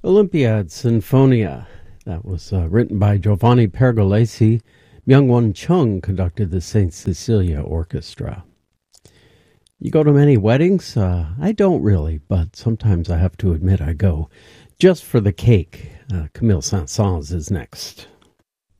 Olympiad Sinfonia. That was written by Giovanni Pergolesi. Myung-Won Chung conducted the St. Cecilia Orchestra. You go to many weddings? I don't really, but sometimes I have to admit I go. Just for the cake. Camille Saint-Saëns is next.